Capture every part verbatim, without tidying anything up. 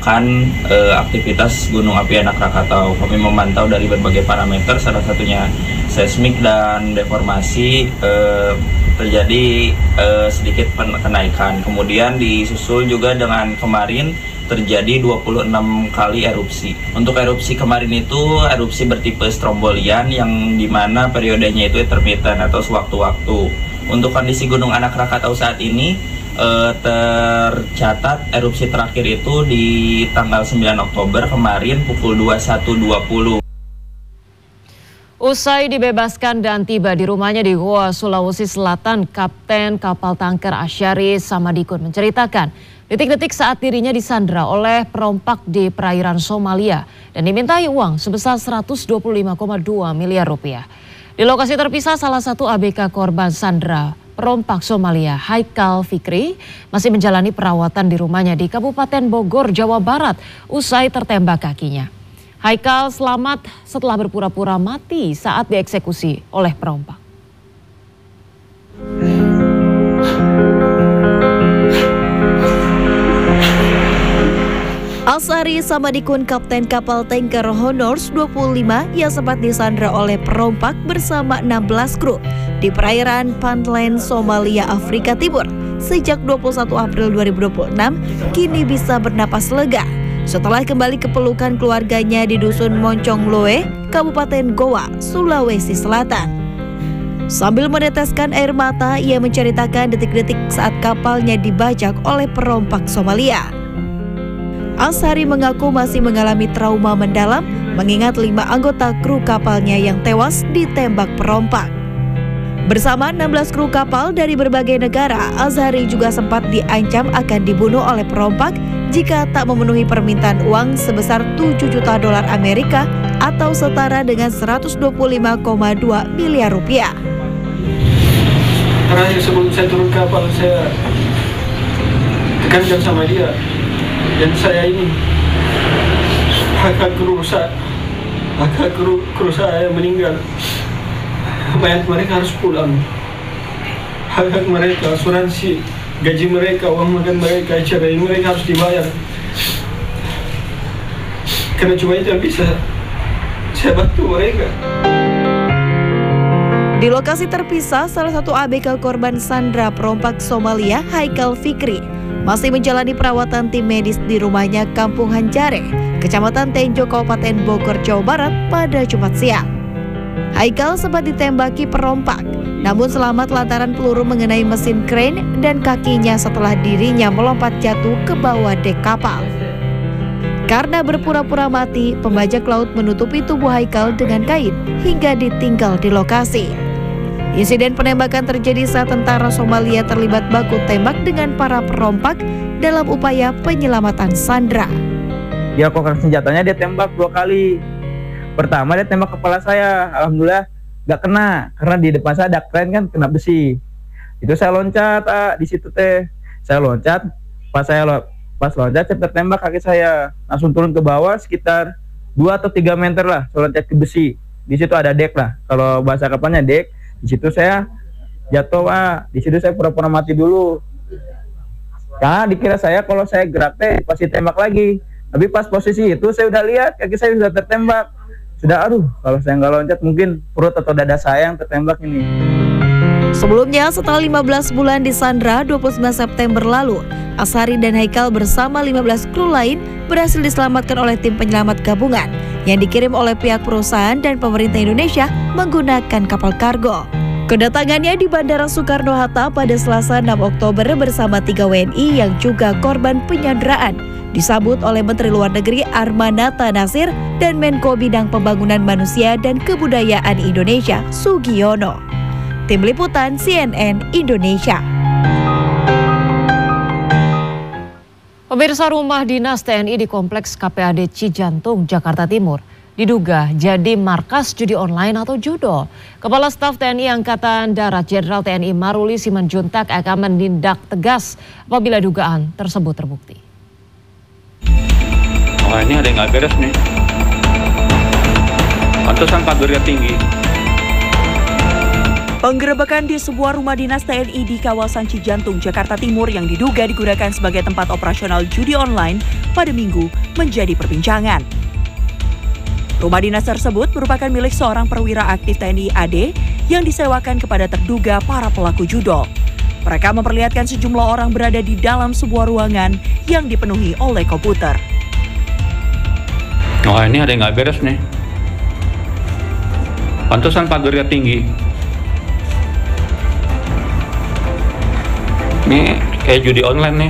melakukan uh, aktivitas Gunung Api Anak Krakatau. Kami memantau dari berbagai parameter, salah satunya seismik dan deformasi, uh, terjadi uh, sedikit kenaikan. Kemudian disusul juga dengan kemarin terjadi dua puluh enam kali erupsi. Untuk erupsi kemarin itu erupsi bertipe strombolian yang dimana periodenya itu intermittent atau sewaktu-waktu. Untuk kondisi Gunung Anak Krakatau saat ini eh, tercatat erupsi terakhir itu di tanggal sembilan Oktober kemarin pukul dua puluh satu dua puluh. Usai dibebaskan dan tiba di rumahnya di Goa, Sulawesi Selatan, Kapten kapal tanker Asyari Samadikun menceritakan detik-detik saat dirinya disandra oleh perompak di perairan Somalia dan dimintai uang sebesar seratus dua puluh lima koma dua miliar rupiah. Di lokasi terpisah, salah satu A B K korban sandra perompak Somalia, Haikal Fikri, masih menjalani perawatan di rumahnya di Kabupaten Bogor, Jawa Barat usai tertembak kakinya. Haikal selamat setelah berpura-pura mati saat dieksekusi oleh perompak. Asari Samadikun, Kapten kapal tanker Honors dua puluh lima yang sempat disandra oleh perompak bersama enam belas kru di perairan Puntland, Somalia, Afrika Timur sejak dua puluh satu April dua ribu dua puluh enam kini bisa bernapas lega setelah kembali ke pelukan keluarganya di Dusun Moncongloe, Kabupaten Goa, Sulawesi Selatan. Sambil meneteskan air mata, ia menceritakan detik-detik saat kapalnya dibajak oleh perompak Somalia. Asari mengaku masih mengalami trauma mendalam mengingat lima anggota kru kapalnya yang tewas ditembak perompak. Bersama enam belas kru kapal dari berbagai negara, Azhari juga sempat diancam akan dibunuh oleh perompak jika tak memenuhi permintaan uang sebesar tujuh juta dolar Amerika atau setara dengan seratus dua puluh lima koma dua miliar rupiah. Terakhir sebelum saya turun kapal, saya tekankan sama dia, dan saya ini hak kru saya, hak kru kru saya meninggal. Mayat mereka harus pulang. Hak-hak mereka, asuransi, gaji mereka, uang makan mereka, cerai mereka harus dibayar. Karena cuma itu yang bisa saya bantu mereka. Di lokasi terpisah, salah satu A B K korban sandra perompak Somalia, Haikal Fikri, masih menjalani perawatan tim medis di rumahnya Kampung Hanjare, Kecamatan Tenjo, Kabupaten Bogor, Jawa Barat pada Jumat siang. Haikal sempat ditembaki perompak, namun selamat lantaran peluru mengenai mesin crane dan kakinya setelah dirinya melompat jatuh ke bawah dek kapal. Karena berpura-pura mati, pembajak laut menutupi tubuh Haikal dengan kain hingga ditinggal di lokasi. Insiden penembakan terjadi saat tentara Somalia terlibat baku tembak dengan para perompak dalam upaya penyelamatan sandra. Dia kokang senjatanya, dia tembak dua kali. Pertama dia tembak kepala saya, alhamdulillah gak kena karena di depan saya ada kren kan, kena besi. Itu saya loncat, ah, di situ teh saya loncat, pas saya lo, pas loncat saya tertembak kaki saya, langsung turun ke bawah sekitar dua atau tiga meter lah, saya loncat ke besi. Di situ ada dek lah, kalau bahasa kapalnya dek. Di situ saya jatuh, ah, di situ saya pura-pura mati dulu. Karena dikira saya kalau saya gerak teh pasti tembak lagi. Tapi pas posisi itu saya udah lihat kaki saya sudah tertembak. Sudah, aduh, kalau saya nggak loncat mungkin perut atau dada saya yang tertembak ini. Sebelumnya, setelah lima belas bulan disandra, dua puluh sembilan September lalu, Asari dan Haikal bersama lima belas kru lain berhasil diselamatkan oleh tim penyelamat gabungan yang dikirim oleh pihak perusahaan dan pemerintah Indonesia menggunakan kapal kargo. Kedatangannya di Bandara Soekarno-Hatta pada Selasa enam Oktober bersama tiga W N I yang juga korban penyanderaan disambut oleh Menteri Luar Negeri Armanata Nasir dan Menko Bidang Pembangunan Manusia dan Kebudayaan Indonesia Sugiono. Tim Liputan C N N Indonesia. Pemirsa, rumah dinas T N I di Kompleks K P A D Cijantung, Jakarta Timur diduga jadi markas judi online atau judo. Kepala Staf T N I Angkatan Darat Jenderal T N I Maruli Simanjuntak akan menindak tegas apabila dugaan tersebut terbukti. Wah, ini ada yang nggak beres nih. Pantesan kabarnya tinggi. Penggerebekan di sebuah rumah dinas T N I di kawasan Cijantung, Jakarta Timur yang diduga digunakan sebagai tempat operasional judi online pada Minggu menjadi perbincangan. Rumah dinas tersebut merupakan milik seorang perwira aktif T N I A D yang disewakan kepada terduga para pelaku judol. Mereka memperlihatkan sejumlah orang berada di dalam sebuah ruangan yang dipenuhi oleh komputer. Oh, ini ada yang nggak beres nih. Pantesan pagarnya tinggi. Ini kayak judi online nih.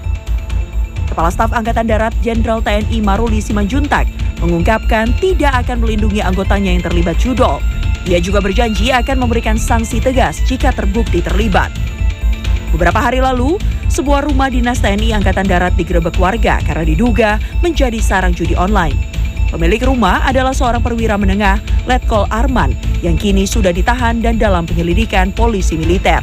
Kepala Staf Angkatan Darat Jenderal T N I Maruli Simanjuntak mengungkapkan tidak akan melindungi anggotanya yang terlibat judol. Ia juga berjanji akan memberikan sanksi tegas jika terbukti terlibat. Beberapa hari lalu, sebuah rumah dinas T N I Angkatan Darat digerebek warga karena diduga menjadi sarang judi online. Pemilik rumah adalah seorang perwira menengah, Letkol Arman, yang kini sudah ditahan dan dalam penyelidikan polisi militer.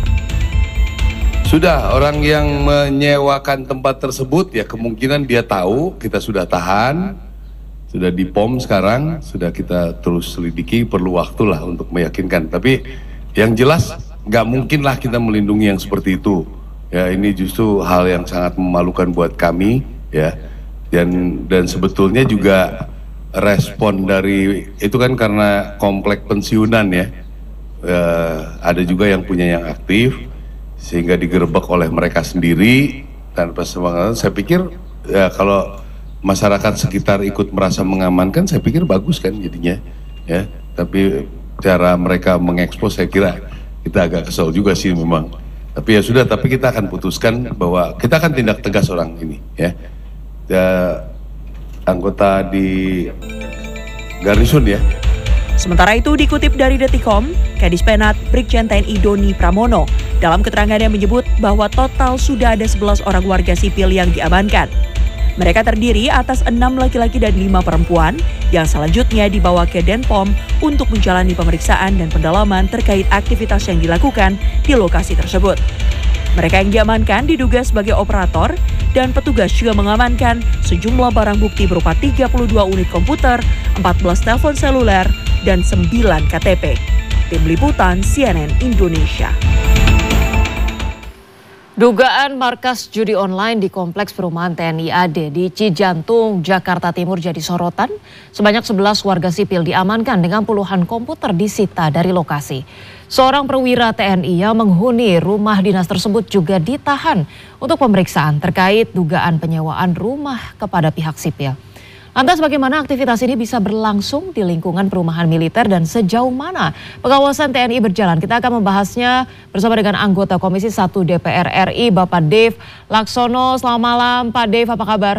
Sudah, orang yang menyewakan tempat tersebut ya kemungkinan dia tahu, kita sudah tahan, sudah di P O M sekarang, sudah kita terus selidiki, perlu waktu lah untuk meyakinkan. Tapi yang jelas nggak mungkin lah kita melindungi yang seperti itu. Ya, ini justru hal yang sangat memalukan buat kami, ya. Dan dan sebetulnya juga respon dari itu kan karena komplek pensiunan ya, eh, ada juga yang punya yang aktif, sehingga digerebek oleh mereka sendiri tanpa semangat. Saya pikir ya kalau masyarakat sekitar ikut merasa mengamankan, saya pikir bagus kan jadinya ya. Tapi cara mereka mengekspos saya kira kita agak kesal juga sih memang. Tapi ya sudah, tapi kita akan putuskan bahwa kita akan tindak tegas orang ini ya. Ya anggota di Garnisun ya. Sementara itu dikutip dari Detikom, Kadis Penat Brigjen T N I Doni Pramono dalam keterangannya menyebut bahwa total sudah ada sebelas orang warga sipil yang diamankan. Mereka terdiri atas enam laki-laki dan lima perempuan yang selanjutnya dibawa ke Denpom untuk menjalani pemeriksaan dan pendalaman terkait aktivitas yang dilakukan di lokasi tersebut. Mereka yang diamankan diduga sebagai operator dan petugas juga mengamankan sejumlah barang bukti berupa tiga puluh dua unit komputer, empat belas telepon seluler, dan sembilan K T P. Tim Liputan C N N Indonesia. Dugaan markas judi online di Kompleks Perumahan T N I A D di Cijantung, Jakarta Timur jadi sorotan. Sebanyak sebelas warga sipil diamankan dengan puluhan komputer disita dari lokasi. Seorang perwira T N I yang menghuni rumah dinas tersebut juga ditahan untuk pemeriksaan terkait dugaan penyewaan rumah kepada pihak sipil. Lantas bagaimana aktivitas ini bisa berlangsung di lingkungan perumahan militer dan sejauh mana pengawasan T N I berjalan? Kita akan membahasnya bersama dengan anggota Komisi satu D P R R I, Bapak Dev Laksono. Selamat malam Pak Dev, apa kabar?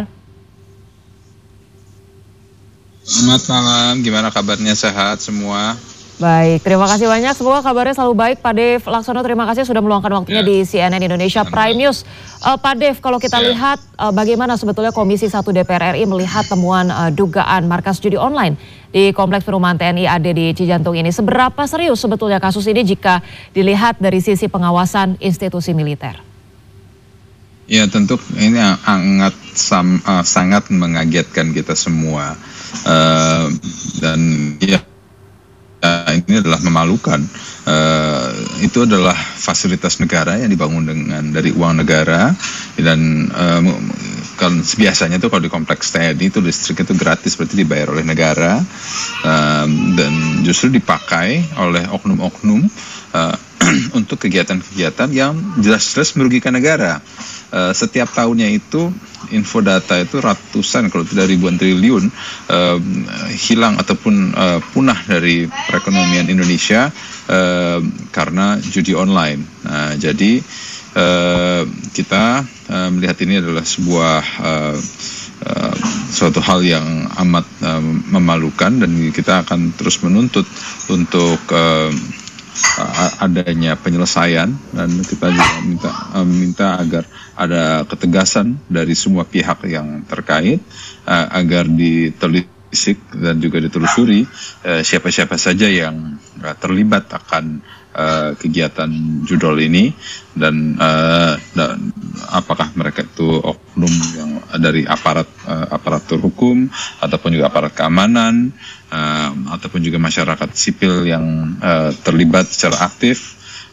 Selamat malam, gimana kabarnya, sehat semua? Baik, terima kasih banyak. Semoga kabarnya selalu baik Pak Dev Laksono. Terima kasih sudah meluangkan waktunya ya di C N N Indonesia Prime News. Uh, Pak Dev, kalau kita ya. lihat uh, bagaimana sebetulnya Komisi satu D P R R I melihat temuan uh, dugaan markas judi online di Kompleks Perumahan T N I A D di Cijantung ini. Seberapa serius sebetulnya kasus ini jika dilihat dari sisi pengawasan institusi militer? Ya tentu ini sangat uh, sangat mengagetkan kita semua. Uh, dan ya Uh, ini adalah memalukan. Uh, itu adalah fasilitas negara yang dibangun dengan dari uang negara, dan uh, kan biasanya itu kalau di kompleks T N I itu listrik itu gratis, berarti dibayar oleh negara, uh, dan justru dipakai oleh oknum-oknum uh, untuk kegiatan-kegiatan yang jelas-jelas merugikan negara. Uh, setiap tahunnya itu info data itu ratusan kalau tidak ribuan triliun uh, hilang ataupun uh, punah dari perekonomian Indonesia uh, karena judi online. Nah, jadi uh, kita uh, melihat ini adalah sebuah uh, uh, suatu hal yang amat uh, memalukan, dan kita akan terus menuntut untuk uh, adanya penyelesaian, dan kita juga minta minta agar ada ketegasan dari semua pihak yang terkait uh, agar ditelisik dan juga ditelusuri uh, siapa-siapa saja yang uh, terlibat akan uh, kegiatan judol ini, dan, uh, dan apakah mereka itu oknum yang dari aparat uh, aparatur hukum ataupun juga aparat keamanan, uh, ataupun juga masyarakat sipil yang uh, terlibat secara aktif.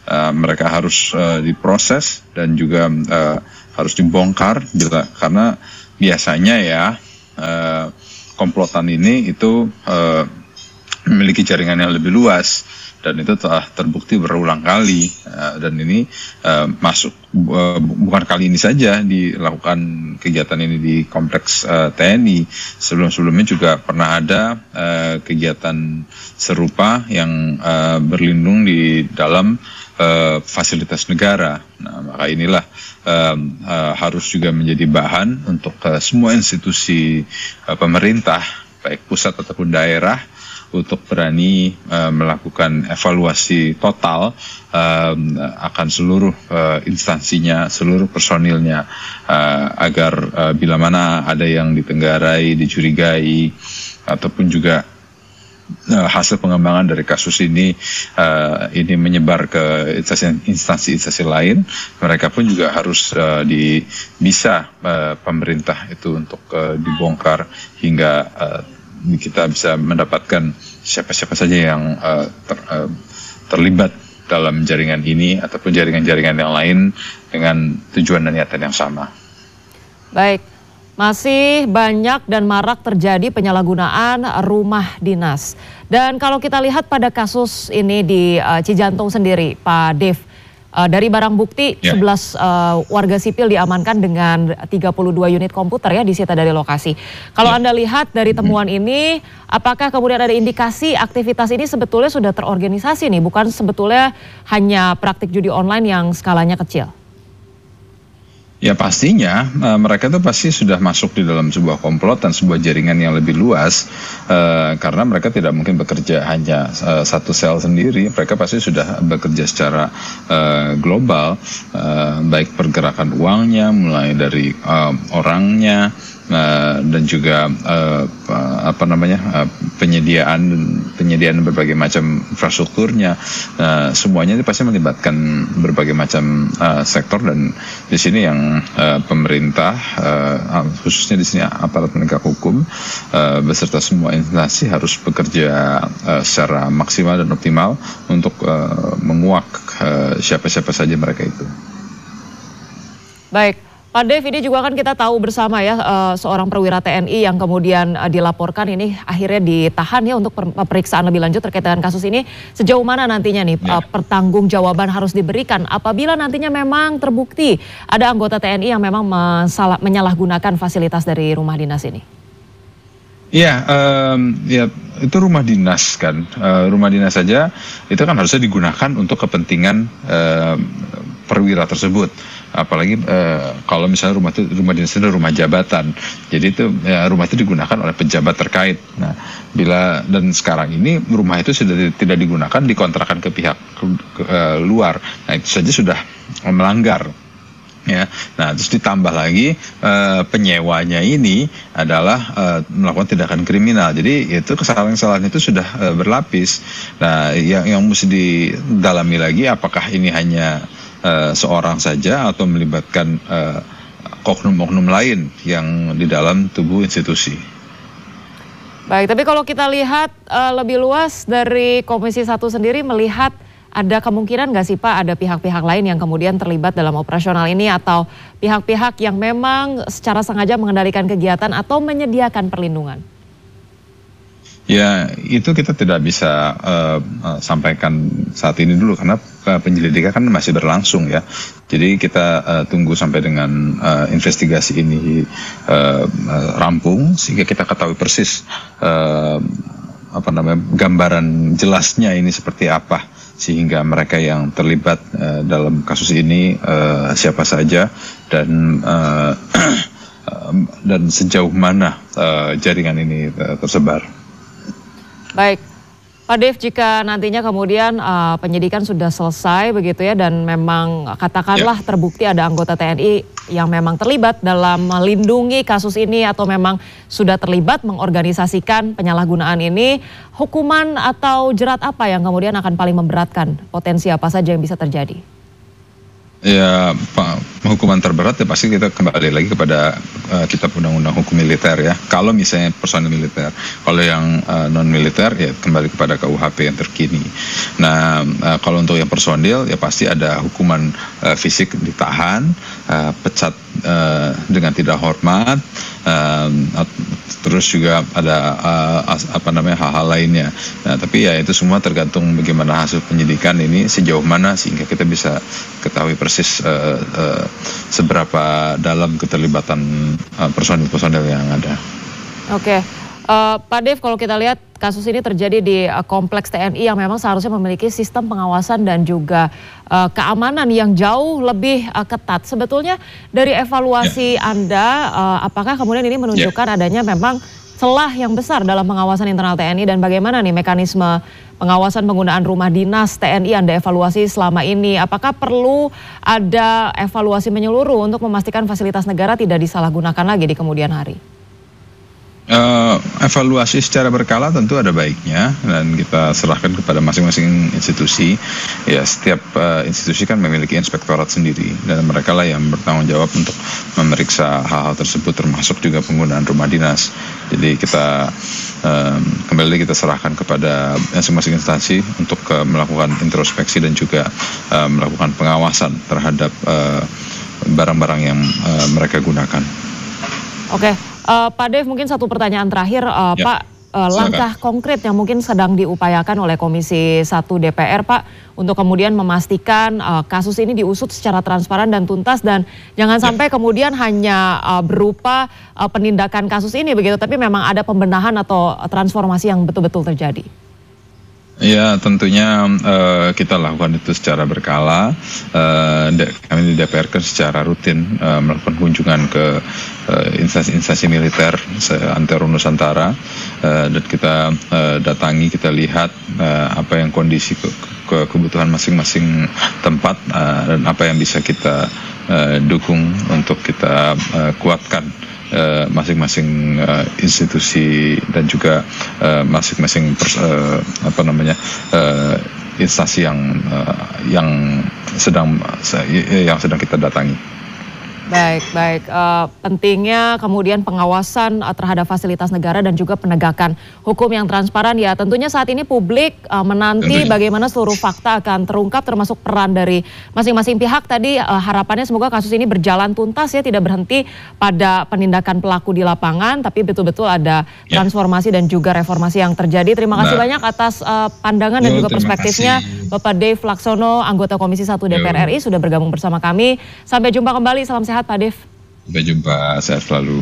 uh, mereka harus uh, diproses dan juga uh, harus dibongkar bila karena biasanya ya uh, komplotan ini itu uh, memiliki jaringan yang lebih luas dan itu telah terbukti berulang kali uh, dan ini uh, masuk uh, bukan kali ini saja dilakukan kegiatan ini di kompleks uh, T N I. Sebelum-sebelumnya juga pernah ada uh, kegiatan serupa yang uh, berlindung di dalam uh, fasilitas negara. Nah, maka inilah uh, uh, harus juga menjadi bahan untuk uh, semua institusi uh, pemerintah baik pusat ataupun daerah untuk berani uh, melakukan evaluasi total uh, akan seluruh uh, instansinya, seluruh personilnya, uh, agar uh, bila mana ada yang ditenggarai, dicurigai, ataupun juga uh, hasil pengembangan dari kasus ini uh, ini menyebar ke instansi-instansi lain, mereka pun juga harus uh, di, bisa uh, pemerintah itu untuk uh, dibongkar hingga uh, kita bisa mendapatkan siapa-siapa saja yang uh, ter, uh, terlibat dalam jaringan ini ataupun jaringan-jaringan yang lain dengan tujuan dan niatan yang sama. Baik, masih banyak dan marak terjadi penyalahgunaan rumah dinas. Dan kalau kita lihat pada kasus ini di uh, Cijantung sendiri, Pak Dev, Uh, dari barang bukti yeah. sebelas uh, warga sipil diamankan dengan tiga puluh dua unit komputer ya disita dari lokasi. Kalau yeah. Anda lihat dari temuan mm-hmm. ini, apakah kemudian ada indikasi aktivitas ini sebetulnya sudah terorganisasi nih, bukan sebetulnya hanya praktik judi online yang skalanya kecil? Ya pastinya uh, mereka itu pasti sudah masuk di dalam sebuah komplotan, sebuah jaringan yang lebih luas uh, karena mereka tidak mungkin bekerja hanya uh, satu sel sendiri, mereka pasti sudah bekerja secara uh, global, uh, baik pergerakan uangnya mulai dari uh, orangnya uh, dan juga uh, apa namanya uh, penyediaan penyediaan berbagai macam infrastrukturnya, uh, semuanya itu pasti melibatkan berbagai macam uh, sektor dan di sini yang Uh, pemerintah uh, khususnya di sini aparat penegak hukum uh, beserta semua instansi harus bekerja uh, secara maksimal dan optimal untuk uh, menguak uh, siapa-siapa saja mereka itu. Baik, Pak Dev, ini juga kan kita tahu bersama ya uh, seorang perwira T N I yang kemudian uh, dilaporkan ini akhirnya ditahan ya untuk pemeriksaan lebih lanjut terkait dengan kasus ini. Sejauh mana nantinya nih ya. uh, pertanggungjawaban harus diberikan apabila nantinya memang terbukti ada anggota T N I yang memang mensalah, menyalahgunakan fasilitas dari rumah dinas ini? Iya, um, ya itu rumah dinas kan, uh, rumah dinas saja itu kan harusnya digunakan untuk kepentingan uh, perwira tersebut. Apalagi uh, kalau misalnya rumah itu rumah dinas itu rumah jabatan, jadi itu ya, rumah itu digunakan oleh pejabat terkait. Nah, bila dan sekarang ini rumah itu sudah tidak digunakan, dikontrakan ke pihak ke, ke, uh, luar. Nah itu saja sudah melanggar. Ya, nah terus ditambah lagi uh, penyewanya ini adalah uh, melakukan tindakan kriminal. Jadi itu kesalahan-kesalahan itu sudah uh, berlapis. Nah, yang yang mesti didalami lagi apakah ini hanya uh, seorang saja atau melibatkan uh, oknum-oknum lain yang di dalam tubuh institusi. Baik, tapi kalau kita lihat uh, lebih luas dari Komisi satu sendiri melihat ada kemungkinan nggak sih Pak ada pihak-pihak lain yang kemudian terlibat dalam operasional ini atau pihak-pihak yang memang secara sengaja mengendalikan kegiatan atau menyediakan perlindungan? Ya itu kita tidak bisa uh, uh, sampaikan saat ini dulu karena uh, penyelidikan kan masih berlangsung ya. Jadi kita uh, tunggu sampai dengan uh, investigasi ini uh, uh, rampung sehingga kita ketahui persis uh, apa namanya gambaran jelasnya ini seperti apa. Sehingga mereka yang terlibat uh, dalam kasus ini uh, siapa saja dan uh, dan sejauh mana uh, jaringan ini uh, tersebar. Baik, Pak Dev, jika nantinya kemudian uh, penyidikan sudah selesai begitu ya dan memang katakanlah ya. terbukti ada anggota T N I yang memang terlibat dalam melindungi kasus ini atau memang sudah terlibat mengorganisasikan penyalahgunaan ini, hukuman atau jerat apa yang kemudian akan paling memberatkan? Potensi apa saja yang bisa terjadi? Ya, Pak, hukuman terberat ya pasti kita kembali lagi kepada uh, kitab undang-undang hukum militer ya. Kalau misalnya personil militer, kalau yang uh, non militer ya kembali kepada K U H P yang terkini. Nah, uh, kalau untuk yang personil ya pasti ada hukuman uh, fisik ditahan, uh, pecat uh, dengan tidak hormat, uh, terus juga ada uh, apa namanya hal-hal lainnya. Nah, tapi ya itu semua tergantung bagaimana hasil penyidikan ini sejauh mana sehingga kita bisa ketahui persis uh, uh, seberapa dalam keterlibatan uh, personil-personil yang ada. Oke, uh, Pak Dev, kalau kita lihat kasus ini terjadi di uh, kompleks T N I yang memang seharusnya memiliki sistem pengawasan dan juga uh, keamanan yang jauh lebih uh, ketat. Sebetulnya dari evaluasi yeah. Anda, uh, apakah kemudian ini menunjukkan yeah. adanya memang celah yang besar dalam pengawasan internal T N I dan bagaimana nih mekanisme pengawasan penggunaan rumah dinas T N I Anda evaluasi selama ini? Apakah perlu ada evaluasi menyeluruh untuk memastikan fasilitas negara tidak disalahgunakan lagi di kemudian hari? Uh, evaluasi secara berkala tentu ada baiknya dan kita serahkan kepada masing-masing institusi. Ya, setiap uh, institusi kan memiliki inspektorat sendiri dan mereka lah yang bertanggung jawab untuk memeriksa hal-hal tersebut termasuk juga penggunaan rumah dinas. Jadi kita um, kembali kita serahkan kepada masing-masing instansi untuk uh, melakukan introspeksi dan juga uh, melakukan pengawasan terhadap uh, barang-barang yang uh, mereka gunakan. Oke. Uh, Pak Dev, mungkin satu pertanyaan terakhir, uh, ya, Pak, uh, langkah konkret yang mungkin sedang diupayakan oleh Komisi satu D P R, Pak, untuk kemudian memastikan uh, kasus ini diusut secara transparan dan tuntas dan jangan sampai ya. kemudian hanya uh, berupa uh, penindakan kasus ini begitu, tapi memang ada pembenahan atau transformasi yang betul-betul terjadi. Ya, tentunya uh, kita lakukan itu secara berkala. Uh, kami di D P R kan secara rutin uh, melakukan kunjungan ke uh, instansi-instansi militer seantero Nusantara uh, dan kita uh, datangi, kita lihat uh, apa yang kondisi ke, ke kebutuhan masing-masing tempat uh, dan apa yang bisa kita uh, dukung untuk kita uh, kuatkan Uh, masing-masing uh, institusi dan juga uh, masing-masing pers- uh, apa namanya uh, instansi yang uh, yang sedang uh, yang sedang kita datangi. Baik, baik. Uh, pentingnya kemudian pengawasan uh, terhadap fasilitas negara dan juga penegakan hukum yang transparan. Ya, tentunya saat ini publik uh, menanti tentunya. bagaimana seluruh fakta akan terungkap termasuk peran dari masing-masing pihak. Tadi uh, harapannya semoga kasus ini berjalan tuntas ya, tidak berhenti pada penindakan pelaku di lapangan, tapi betul-betul ada ya. transformasi dan juga reformasi yang terjadi. Terima kasih nah. banyak atas uh, pandangan Yo, dan juga perspektifnya kasih. Bapak Dev Laksono, anggota Komisi satu D P R Yo. R I sudah bergabung bersama kami. Sampai jumpa kembali, salam sehat. Pak Dev. Sampai jumpa, sehat selalu.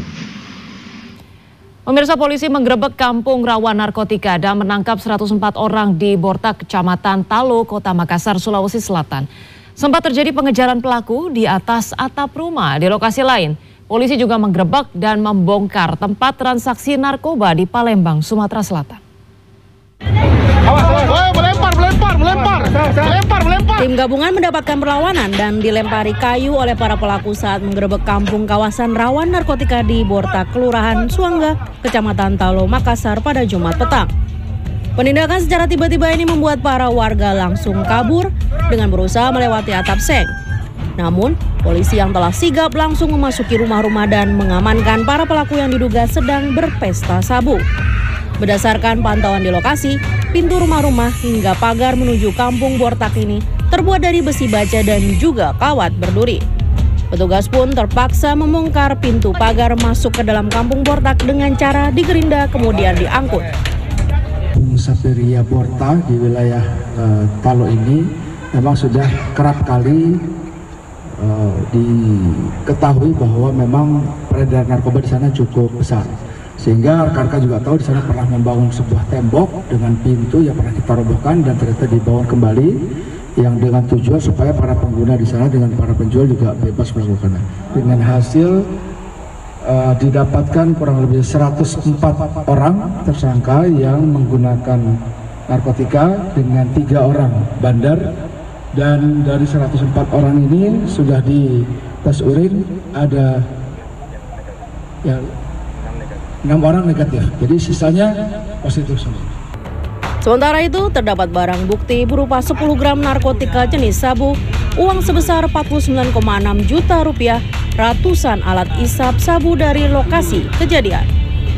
Pemirsa, polisi menggerebek kampung rawan narkotika dan menangkap seratus empat orang di Bortak, Kecamatan Talo, Kota Makassar, Sulawesi Selatan. Sempat terjadi pengejaran pelaku di atas atap rumah. Di lokasi lain, polisi juga menggerebek dan membongkar tempat transaksi narkoba di Palembang, Sumatera Selatan. Melempar, melempar, melempar, melempar, melempar. Tim gabungan mendapatkan perlawanan dan dilempari kayu oleh para pelaku saat menggerebek kampung kawasan rawan narkotika di Bortak, Kelurahan Suangga, Kecamatan Talo, Makassar pada Jumat petang. Penindakan secara tiba-tiba ini membuat para warga langsung kabur dengan berusaha melewati atap seng. Namun, polisi yang telah sigap langsung memasuki rumah-rumah dan mengamankan para pelaku yang diduga sedang berpesta sabu. Berdasarkan pantauan di lokasi, pintu rumah-rumah hingga pagar menuju kampung Bortak ini terbuat dari besi baja dan juga kawat berduri. Petugas pun terpaksa membongkar pintu pagar masuk ke dalam kampung Bortak dengan cara digerinda kemudian diangkut. Sapiria Bortak di wilayah uh, Talo ini memang sudah kerap kali uh, diketahui bahwa memang peredaran narkoba di sana cukup besar. Sehingga rekan-rekan juga tahu di sana pernah membangun sebuah tembok dengan pintu yang pernah kita robohkan dan ternyata dibangun kembali yang dengan tujuan supaya para pengguna di sana dengan para penjual juga bebas melakukannya. Dengan hasil uh, didapatkan kurang lebih seratus empat orang tersangka yang menggunakan narkotika dengan tiga orang bandar, dan dari seratus empat orang ini sudah di tes urin ada ya enam orang negatif, jadi sisanya positif semua. Sementara itu, terdapat barang bukti berupa sepuluh gram narkotika jenis sabu uang sebesar empat puluh sembilan koma enam juta rupiah, ratusan alat isap sabu dari lokasi kejadian.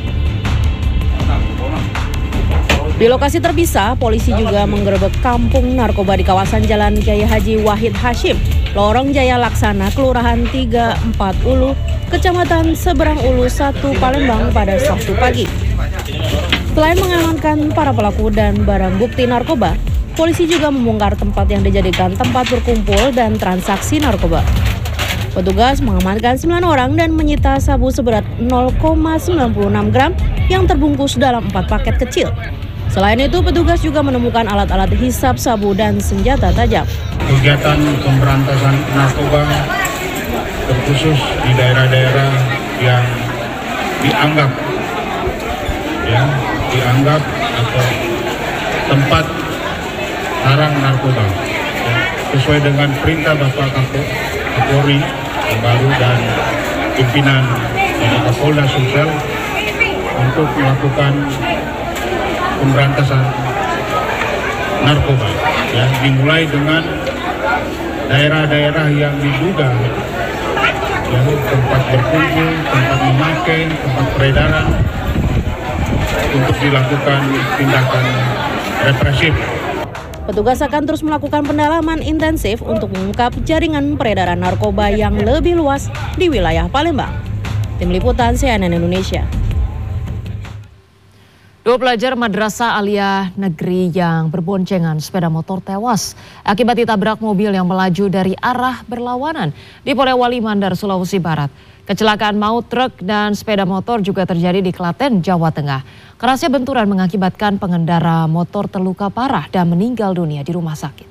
Di lokasi terpisah, polisi juga menggerebek kampung narkoba di kawasan Jalan Kiai Haji Wahid Hashim, Lorong Jaya Laksana, Kelurahan tiga empat Ulu, Kecamatan Seberang Ulu satu, Palembang pada Sabtu pagi. Selain mengamankan para pelaku dan barang bukti narkoba, polisi juga membongkar tempat yang dijadikan tempat berkumpul dan transaksi narkoba. Petugas mengamankan sembilan orang dan menyita sabu seberat nol koma sembilan enam gram yang terbungkus dalam empat paket kecil. Selain itu, petugas juga menemukan alat-alat hisap sabu dan senjata tajam. Kegiatan pemberantasan narkoba terkhusus di daerah-daerah yang dianggap ya dianggap atau tempat sarang narkoba ya, sesuai dengan perintah Bapak Kapolri yang baru dan pimpinan dari Kapolda Sumsel untuk melakukan pemberantasan narkoba ya, dimulai dengan daerah-daerah yang diduga ya, tempat berkumpul, tempat memakai, tempat peredaran untuk dilakukan tindakan represif. Petugas akan terus melakukan pendalaman intensif untuk mengungkap jaringan peredaran narkoba yang lebih luas di wilayah Palembang. Tim Liputan C N N Indonesia. Dua pelajar Madrasah Aliyah Negeri yang berboncengan sepeda motor tewas akibat ditabrak mobil yang melaju dari arah berlawanan di Polewali Mandar, Sulawesi Barat. Kecelakaan maut truk dan sepeda motor juga terjadi di Klaten, Jawa Tengah. Kerasnya benturan mengakibatkan pengendara motor terluka parah dan meninggal dunia di rumah sakit.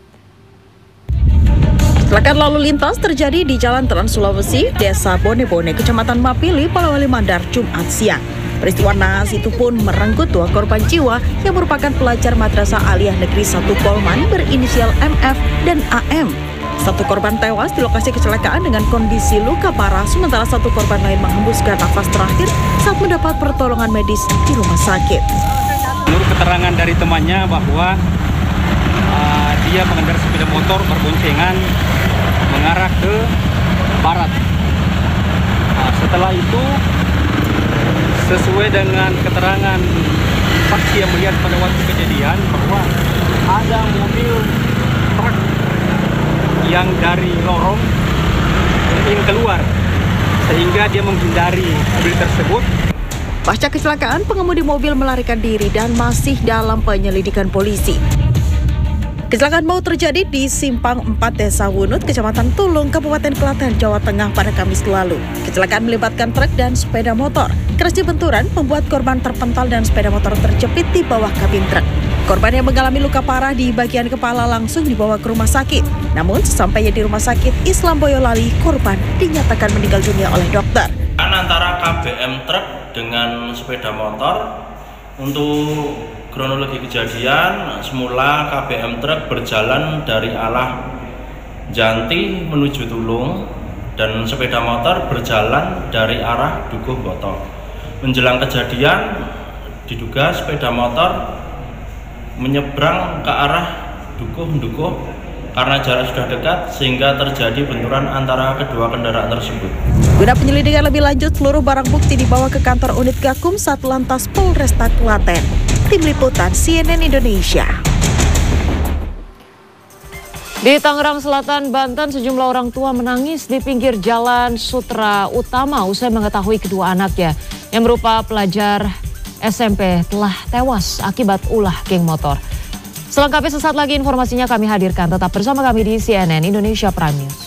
Kecelakaan lalu lintas terjadi di Jalan Trans Sulawesi, Desa Bone-Bone, Kecamatan Mapili, Polewali Mandar, Jumat siang. Peristiwa naas itu pun merenggut dua korban jiwa yang merupakan pelajar Madrasah Aliyah Negeri satu Polman berinisial M F dan A M. Satu korban tewas di lokasi kecelakaan dengan kondisi luka parah, sementara satu korban lain menghembuskan nafas terakhir saat mendapat pertolongan medis di rumah sakit. Menurut keterangan dari temannya bahwa uh, dia mengendarai sepeda motor berboncengan mengarah ke barat. Nah, setelah itu, sesuai dengan keterangan saksi yang melihat pada waktu kejadian bahwa ada mobil truk yang dari lorong ingin keluar sehingga dia menghindari mobil tersebut. Pasca kecelakaan, pengemudi mobil melarikan diri dan masih dalam penyelidikan polisi. Kecelakaan maut terjadi di Simpang empat Desa Wunut, Kecamatan Tulung, Kabupaten Klaten, Jawa Tengah pada Kamis lalu. Kecelakaan melibatkan truk dan sepeda motor. Kerasnya benturan membuat korban terpental dan sepeda motor terjepit di bawah kabin truk. Korban yang mengalami luka parah di bagian kepala langsung dibawa ke rumah sakit. Namun sesampainya di rumah sakit Islam Boyolali, korban dinyatakan meninggal dunia oleh dokter. Antara K B M truk dengan sepeda motor, untuk kronologi kejadian, semula K B M truk berjalan dari arah Janti menuju Tulung dan sepeda motor berjalan dari arah Dukuh Boto. Menjelang kejadian, diduga sepeda motor menyeberang ke arah Dukuh-Dukuh karena jarak sudah dekat sehingga terjadi benturan antara kedua kendaraan tersebut. Guna penyelidikan lebih lanjut, seluruh barang bukti dibawa ke kantor unit Gakum Satlantas Polresta Klaten. Tim Liputan C N N Indonesia. Di Tangerang Selatan, Banten, sejumlah orang tua menangis di pinggir Jalan Sutra Utama usai mengetahui kedua anaknya yang berupa pelajar S M P telah tewas akibat ulah geng motor. Selengkapnya sesaat lagi informasinya kami hadirkan. Tetap bersama kami di C N N Indonesia Prime News.